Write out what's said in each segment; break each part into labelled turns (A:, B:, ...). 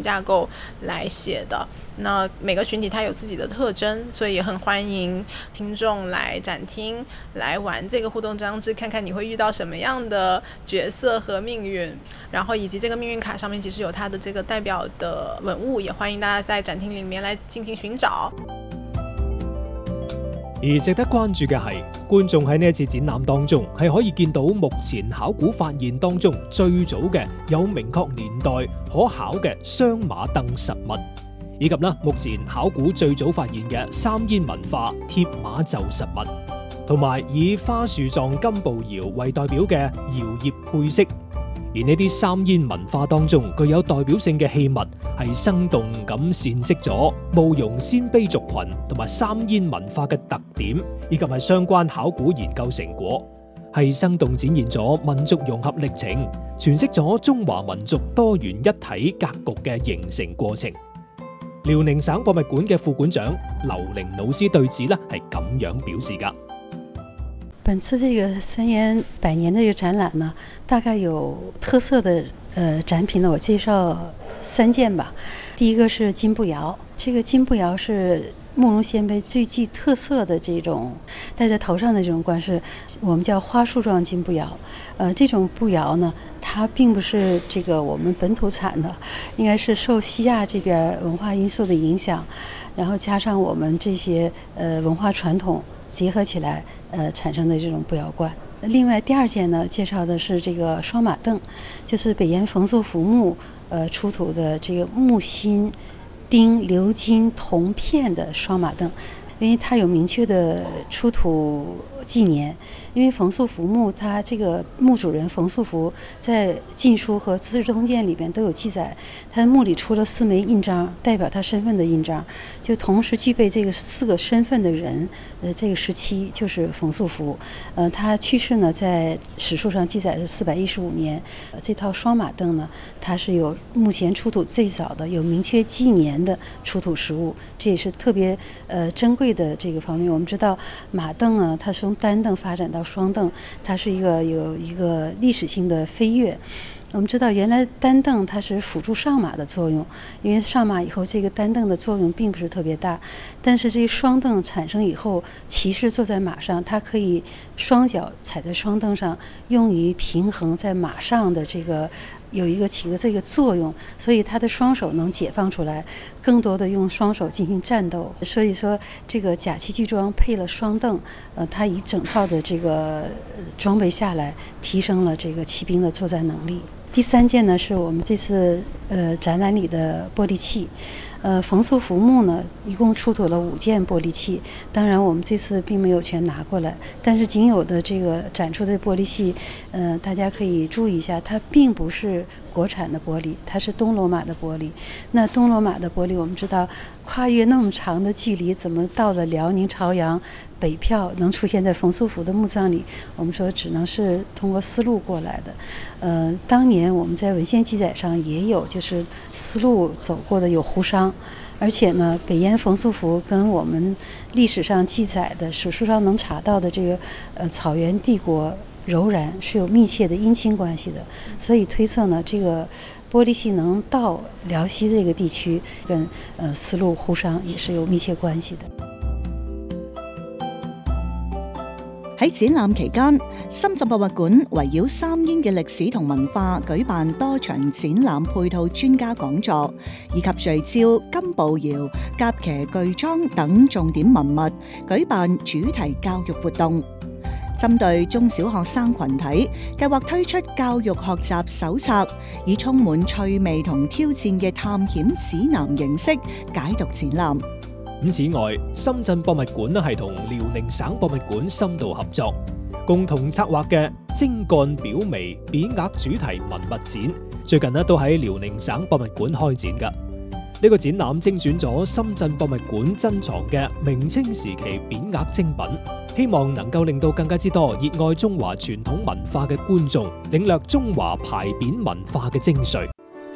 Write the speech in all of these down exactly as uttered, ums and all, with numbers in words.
A: 架构来写的。那每个群体它有自己的特征，所以也很欢迎听众来展厅来玩这个互动装置，看看你会遇到什么样的角色和命运，然后以及这个命运卡上面其实有它的这个代表的文物，也欢迎大家在展厅里面來進行尋找。
B: 而值得關注嘅係，觀眾喺呢一次展覽當中係可以見到目前考古發現當中最早嘅有明確年代可考嘅雙馬鐙實物，以及啦目前考古最早發現嘅三煙文化鐵馬袖實物，同埋以花樹狀金步搖為代表嘅搖葉配飾。而呢啲三煙文化當中具有代表性嘅器物，係生動咁闡釋咗慕容鮮卑族群同埋三煙文化嘅特點，以及係相關考古研究成果，係生動展現咗民族融合歷程，詮釋咗中華民族多元一體格局嘅形成過程。遼寧省博物館嘅副館長劉玲老師對此呢係咁樣表示㗎。
C: 本次這個三煙百年的這個展覽呢，大概有特色的呃展品呢，我介紹三件吧。第一個是金步搖，這個金步搖是慕容鮮卑最具特色的這種戴在頭上的這種冠飾，我們叫花樹狀金步搖。呃，這種步搖呢，它並不是這個我們本土產的，應該是受西亞這邊文化因素的影響，然後加上我們這些呃文化傳統結合起來，呃，產生的這種步搖冠。另外第二件呢，介紹的是這個雙馬鐙，就是北岩馮素浮墓呃出土的這個木心、釘、鎏金、銅片的雙馬鐙，因為它有明確的出土紀年。因為馮素浮墓，它這個墓主人馮素浮在《晉書》和《資治通鑑》裡邊都有記載，他墓裡出了四枚印章，代表他身份的印章，就同時具備這個四個身份的人，呃，這個時期就是馮素浮。呃，他去世呢，在史書上記載是四百一十五年。呃、這套雙馬鐙呢，它是有目前出土最早的有明確紀年的出土實物，這也是特別呃珍貴的這個方面。我們知道馬鐙呢，它從單鐙發展到雙鐙，它是一個有一個歷史性的飛躍。我們知道原來單鐙它是輔助上馬的作用，因為上馬以後這個單鐙的作用並不是特別大，但是這個雙鐙產生以後，騎士坐在馬上，他可以雙腳踩在雙鐙上，用於平衡在馬上的這個有一個起個這個作用，所以他的雙手能解放出來，更多的用雙手進行戰鬥。所以說這個甲騎具裝配了雙鐙，呃，他一整套的這個裝備下來，提升了這個騎兵的作戰能力。第三件呢，是我們這次呃展覽裡的玻璃器。呃，馮素浮墓呢，一共出土了五件玻璃器，當然我們這次並沒有全拿過來，但是僅有的這個展出的玻璃器，呃，大家可以注意一下，它並不是國產的玻璃，它是東羅馬的玻璃。那東羅馬的玻璃，我們知道跨越那麼長的距離，怎麼到了遼寧朝陽北票能出現在馮素浮的墓葬裡？我們說只能是通過絲路過來的。呃，當年我們在文獻記載上也有，就是絲路走過的有胡商，而且呢，北岩馮素浮跟我們歷史上記載的史書上能查到的這個呃草原帝國柔然是有密切的姻親關係的，所以推測呢，這個玻璃器能到遼西這個地區，跟呃絲路胡商也是有密切關係的。
D: 喺展覽期間，深圳博物館圍繞三煙嘅歷史同文化舉辦多場展覽配套專家講座，以及聚焦金步搖、甲騎具裝等重點文物，舉辦主題教育活動。針對中小學生群體，計劃推出教育學習手冊，以充滿趣味同挑戰嘅探險指南形式解讀展覽。
B: 咁此外，深圳博物館咧係同遼寧省博物館深度合作，共同策劃嘅精幹表眉匾額主題文物展，最近咧都喺遼寧省博物館開展㗎。呢個展覽精選咗深圳博物館珍藏嘅明清時期匾額精品，希望能夠令到更加之多熱愛中華傳統文化嘅觀眾領略中華牌匾文化嘅精髓。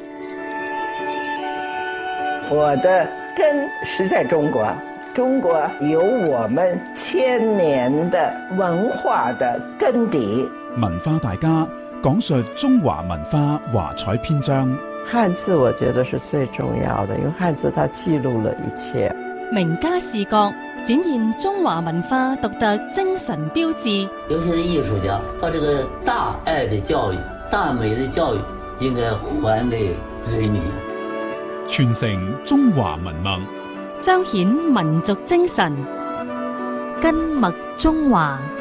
E: 我的根是在中國，中國有我們千年的文化的根底。
F: 文化大家講述中華文化華彩篇章。 漢字我覺得是最重要的，因為漢字它記錄了一切。
G: 名家視覺展現中華文化獨特精神標誌。
H: 尤其是藝術家，把這個大愛的教育、大美的教育應該還給人民，
I: 傳承中華文脈，
G: 彰顯民族精神，根脈中華。